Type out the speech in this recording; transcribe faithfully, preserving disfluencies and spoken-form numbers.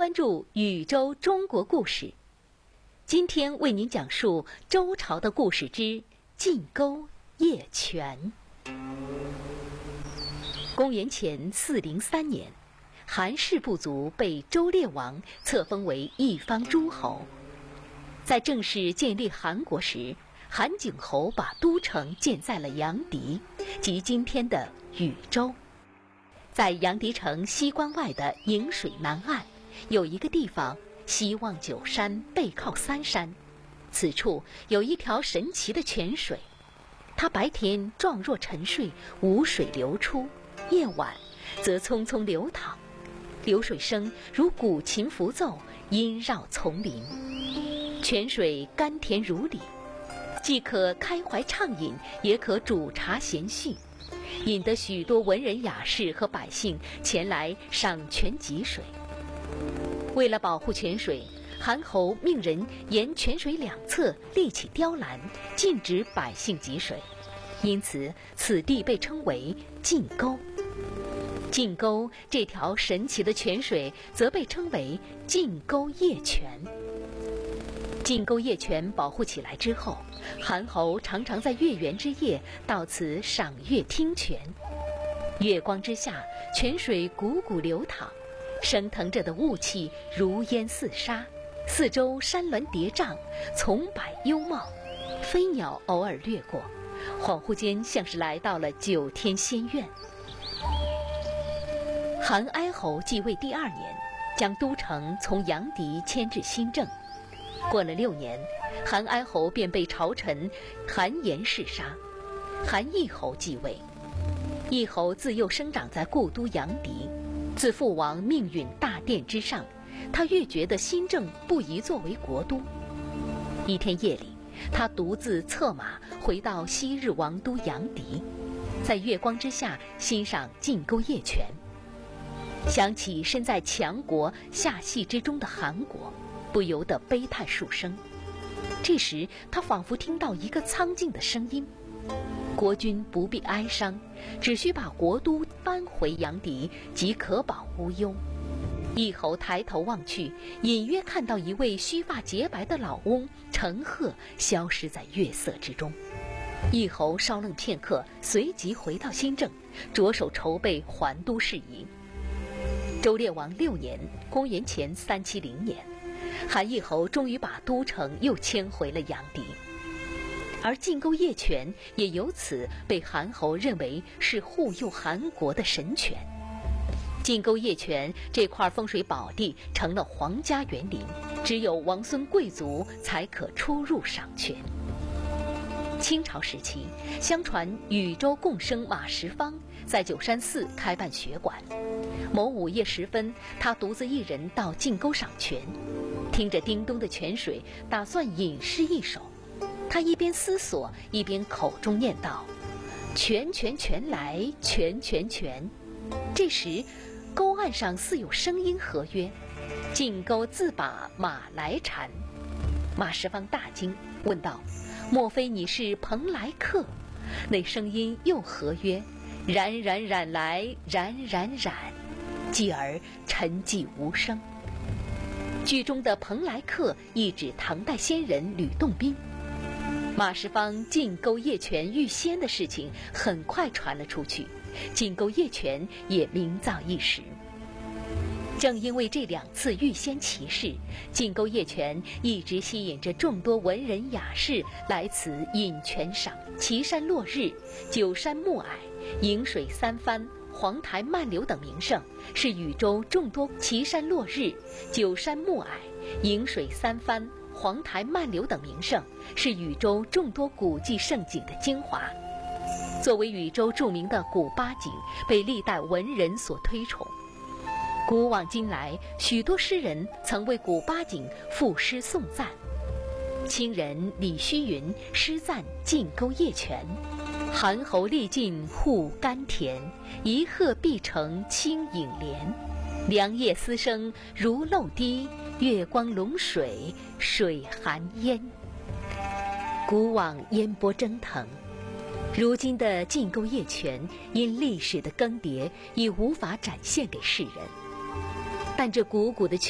关注禹州中国故事。今天为您讲述周朝的故事之晋沟邺泉。公元前四零三年，韩氏部族被周烈王册封为一方诸侯。在正式建立韩国时，韩景侯把都城建在了阳翟，即今天的禹州。在阳翟城西关外的颍水南岸，有一个地方西望九山，背靠三山。此处有一条神奇的泉水，它白天状若沉睡，无水流出；夜晚则匆匆流淌，流水声如古琴符奏，萦绕丛林。泉水甘甜如醴，既可开怀畅饮，也可煮茶闲叙，引得许多文人雅士和百姓前来赏泉汲水。为了保护泉水，韩侯命人沿泉水两侧立起雕栏，禁止百姓汲水，因此此地被称为晋沟。晋沟这条神奇的泉水则被称为晋沟邺泉。晋沟邺泉保护起来之后，韩侯常常在月圆之夜到此赏月听泉。月光之下，泉水汩汩流淌，升腾着的雾气如烟似沙，四周山峦叠嶂，丛柏幽茂，飞鸟偶尔掠过，恍惚间像是来到了九天仙苑。韩哀侯继位第二年，将都城从阳翟迁至新郑。过了六年，韩哀侯便被朝臣韩延弑杀，韩义侯继位。义侯自幼生长在故都阳翟，自父王命允大殿之上，他愈觉得新郑不宜作为国都。一天夜里，他独自策马回到昔日王都阳翟，在月光之下欣赏晋沟邺泉，想起身在强国下隙之中的韩国，不由得悲叹数声。这时他仿佛听到一个苍劲的声音：国君不必哀伤，只需把国都搬回阳翟，即可保无忧。义侯抬头望去，隐约看到一位须发洁白的老翁乘鹤消失在月色之中。义侯稍愣片刻，随即回到新郑，着手筹备还都事宜。周烈王六年，公元前三七零年，韩义侯终于把都城又迁回了阳翟，而晋沟邺泉也由此被韩侯认为是护佑韩国的神泉。晋沟邺泉这块风水宝地成了皇家园林，只有王孙贵族才可出入赏泉。清朝时期，相传禹州贡生马时芳在九山寺开办学馆。某午夜时分，他独自一人到晋沟赏泉，听着叮咚的泉水，打算吟诗一首。他一边思索，一边口中念道：泉泉泉来，泉泉泉。这时沟岸上似有声音和曰：晋沟自把马来缠。马时芳大惊，问道：莫非你是蓬莱客？那声音又和曰：冉冉冉来，冉冉冉。继而沉寂无声。剧中的蓬莱客意指唐代仙人吕洞宾。马时芳晋沟邺泉遇仙的事情很快传了出去，晋沟邺泉也名噪一时。正因为这两次遇仙奇事，晋沟邺泉一直吸引着众多文人雅士来此饮泉赏。岐山落日、九山暮霭、颍水三藩、黄台漫流等名胜，是禹州众多岐山落日、九山暮霭、颍水三藩、黄台漫流等名胜，是禹州众多古迹胜景的精华。作为禹州著名的古八景，被历代文人所推崇。古往今来，许多诗人曾为古八景赋诗颂赞。清人李虚云诗赞晋沟邺泉：韩侯历尽护甘甜，一鹤必成清影莲。凉夜思声如漏滴，月光龙水水含烟。古往烟波蒸腾，如今的晋沟邺泉因历史的更迭已无法展现给世人，但这汩汩的